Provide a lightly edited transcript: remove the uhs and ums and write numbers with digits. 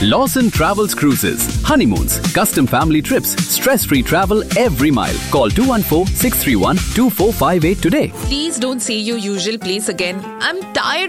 Lawson Travels Cruises. Honeymoons, custom family trips, stress-free travel every mile. Call 214-631-2458 today. Please don't say your usual place again. I'm tired